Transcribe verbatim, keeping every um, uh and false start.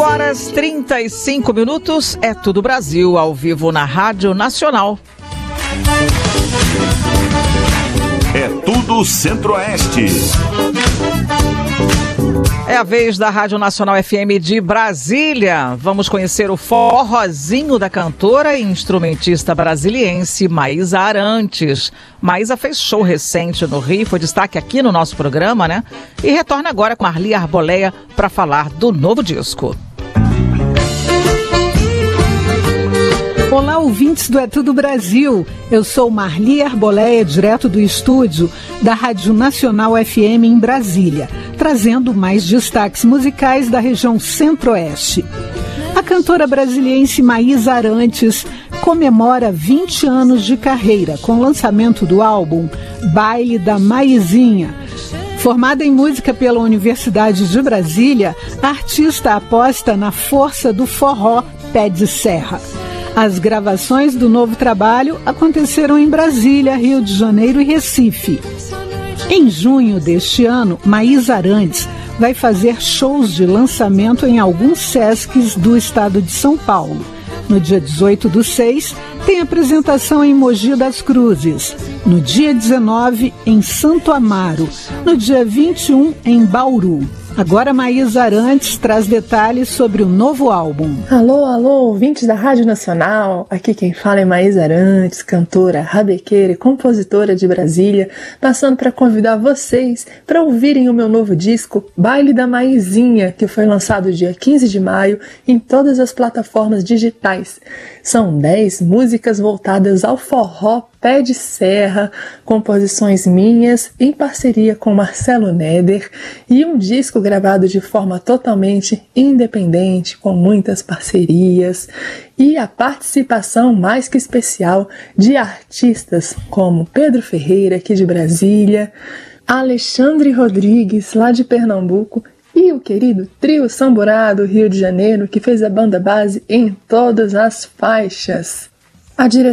horas e trinta e cinco minutos, é Tudo Brasil, ao vivo na Rádio Nacional. É Tudo Centro-Oeste. É a vez da Rádio Nacional F M de Brasília. Vamos conhecer o forrozinho da cantora e instrumentista brasiliense Maísa Arantes. Maísa fez show recente no Rio, foi destaque aqui no nosso programa, né? E retorna agora com Marli Arboleia para falar do novo disco. Olá, ouvintes do É Tudo Brasil. Eu sou Marli Arboleia, direto do estúdio da Rádio Nacional F M em Brasília, trazendo mais destaques musicais da região Centro-Oeste. A cantora brasiliense Maísa Arantes comemora vinte anos de carreira com o lançamento do álbum Baile da Maizinha. Formada em música pela Universidade de Brasília, a artista aposta na força do forró pé de serra. As gravações do novo trabalho aconteceram em Brasília, Rio de Janeiro e Recife. Em junho deste ano, Maísa Arantes vai fazer shows de lançamento em alguns Sescs do estado de São Paulo. No dia dezoito do seis, tem apresentação em Mogi das Cruzes. No dia dezenove, em Santo Amaro. No dia vinte e um, em Bauru. Agora Maísa Arantes traz detalhes sobre o novo álbum. Alô, alô, ouvintes da Rádio Nacional. Aqui quem fala é Maísa Arantes, cantora, rabequeira e compositora de Brasília, passando para convidar vocês para ouvirem o meu novo disco Baile da Maizinha, que foi lançado dia quinze de maio em todas as plataformas digitais. São dez músicas voltadas ao forró pé de serra, composições minhas em parceria com Marcelo Neder e um disco gravado de forma totalmente independente, com muitas parcerias e a participação mais que especial de artistas como Pedro Ferreira, aqui de Brasília, Alexandre Rodrigues, lá de Pernambuco, e o querido Trio Samburá do Rio de Janeiro, que fez a banda base em todas as faixas. A direção